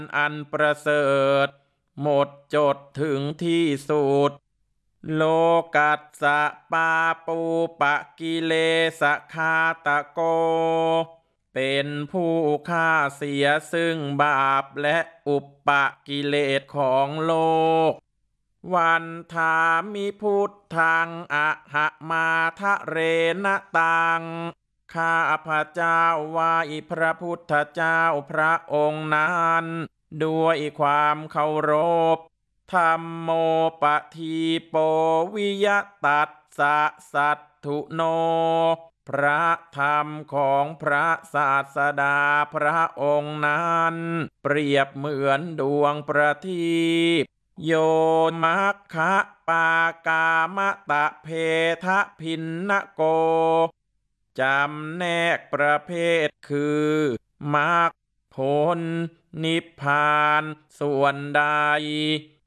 อันประเสริฐหมดจดถึงที่สุดโลกัสสะปาปูปะกิเลสคาตะโกเป็นผู้ฆ่าเสียซึ่งบาปและอุปปกิเลสของโลกวันทามิพุทธังอะหะมาทะเรณตังข้าพระเจ้าไหว้พระพุทธเจ้าพระองค์นั้นด้วยความเคารพธัมโมปทีโปวิยตัสสะสัตถุโนพระธรรมของพระศาสดาพระองค์นั้นเปรียบเหมือนดวงประทีปโยนมัคคะปากามะตะเพทะพินนโกจำแนกประเภทคือมรรคผลนิพพานส่วนใด